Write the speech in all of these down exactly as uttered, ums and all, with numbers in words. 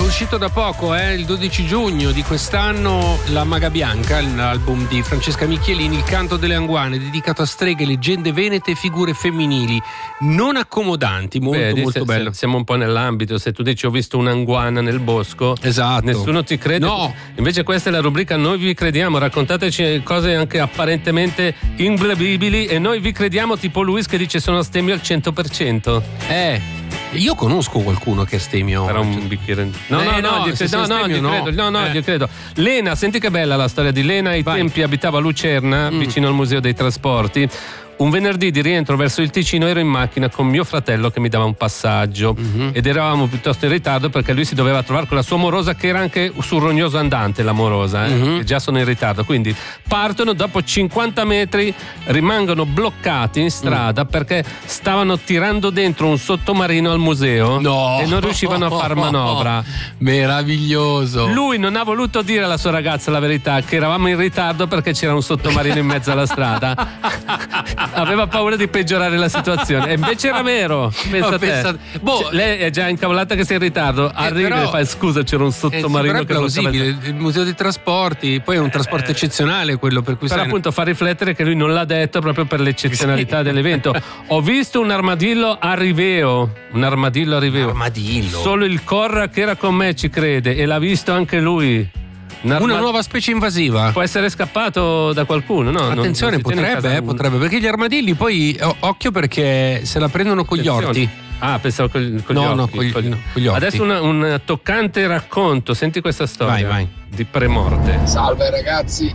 uscito da poco, eh, il dodici giugno di quest'anno, La Maga Bianca, l'album di Francesca Michielini, Il canto delle anguane, dedicato a streghe, leggende venete e figure femminili non accomodanti, molto Beh, molto se, bello. Se, siamo un po' nell'ambito, se tu dici ho visto un'anguana nel bosco, esatto, nessuno ti crede. No. Invece questa è la rubrica Noi vi crediamo, raccontateci cose anche apparentemente imblavibili e noi vi crediamo, tipo Luis che dice sono astemio al cento per cento. Eh Io conosco qualcuno che è astemio. Però un bicchiere. No, eh, no, no, no, gli, se no, no, astemio, gli no. credo, no, no, Eh. gli credo. Lena, senti che bella la storia di Lena. Ai Vai. tempi abitava a Lucerna, Mm. vicino al Museo dei Trasporti. Un venerdì di rientro verso il Ticino ero in macchina con mio fratello che mi dava un passaggio Mhm. ed eravamo piuttosto in ritardo perché lui si doveva trovare con la sua morosa che era anche sul rognoso andante, la morosa, eh? Mhm. E già sono in ritardo, quindi partono, dopo cinquanta metri rimangono bloccati in strada Mm. perché stavano tirando dentro un sottomarino al museo No. e non riuscivano a far manovra. Meraviglioso. Lui non ha voluto dire alla sua ragazza la verità, che eravamo in ritardo perché c'era un sottomarino in mezzo alla strada. Aveva paura di peggiorare la situazione e invece era vero. Pensa No, a te. pensa- boh. Cioè, lei è già incavolata che sei in ritardo, arriva però- e fa scusa c'era un Eh, sottomarino sì, però che è non stava- plausibile. Il museo dei trasporti, poi è un trasporto eccezionale quello per cui Però sai- appunto fa riflettere che lui non l'ha detto proprio per l'eccezionalità dell'evento. Ho visto un armadillo a Riveo, un armadillo a Riveo. Armadillo. Solo il Corra che era con me ci crede e l'ha visto anche lui. Un arma- Una nuova specie invasiva. Può essere scappato da qualcuno, no? Non- Attenzione, non si tiene in potrebbe, casa eh, un- potrebbe, perché gli armadilli poi o- occhio perché se la prendono con gli Attenzione. orti. Ah, pensavo con, con No, gli no, occhi. con gli- con gli- no, con gli occhi. Adesso una- un toccante racconto, senti questa storia Vai, vai. di premorte. Salve ragazzi,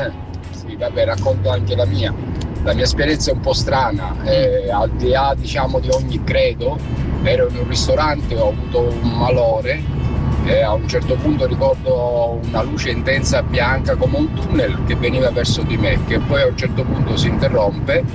sì vabbè racconto anche la mia, la mia esperienza è un po' strana, eh, al di là diciamo di ogni credo, ero in un ristorante, ho avuto un malore e a un certo punto ricordo una luce intensa bianca come un tunnel che veniva verso di me, che poi a un certo punto si interrompe,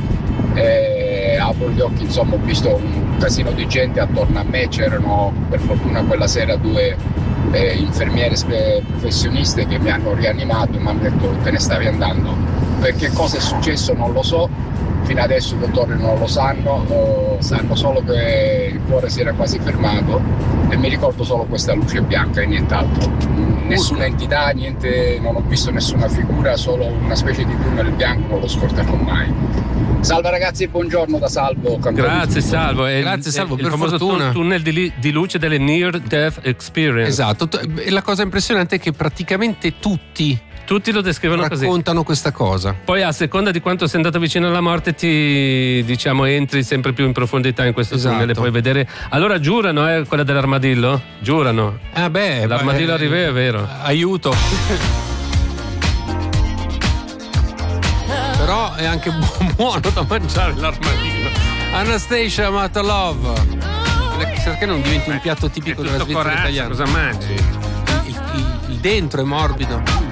e apro gli occhi, insomma ho visto un casino di gente attorno a me, c'erano per fortuna quella sera due eh, infermiere spe- professioniste che mi hanno rianimato e mi hanno detto te ne stavi andando. Perché cosa è successo non lo so, fino adesso i dottori non lo sanno, eh, sanno solo che il cuore si era quasi fermato e mi ricordo solo questa luce bianca e nient'altro. Nessuna entità, niente, non ho visto nessuna figura, solo una specie di tunnel bianco, non lo scorderò mai. Salve ragazzi, buongiorno da Salvo. Grazie Salvo. È il- Grazie, Salvo, è il per famoso fortuna. tunnel di, li- di luce delle Near Death Experience. Esatto, T- e la cosa impressionante è che praticamente tutti Tutti lo descrivono così. raccontano questa cosa. Poi a seconda di quanto sei andato vicino alla morte ti diciamo entri sempre più in profondità in questo Esatto. tunnel e puoi vedere. Allora giurano, eh, quella dell'armadillo? Giurano. Ah beh, L'armadillo beh, a Riveo è vero. Aiuto. Però è anche bu- buono da mangiare l'armadillo. Anastasia Matalov. Perché non diventi un piatto tipico della Svizzera italiana? Cosa mangi? Il, il- il dentro è morbido.